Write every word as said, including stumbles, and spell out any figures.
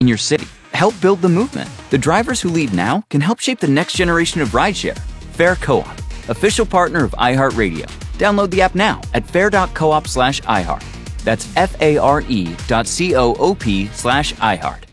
in your city. Help build the movement. The drivers who lead now can help shape the next generation of rideshare. Fare Co-op, official partner of iHeartRadio. Download the app now at fare.coop slash iHeart. That's F-A-R-E dot C-O-O-P slash iHeart.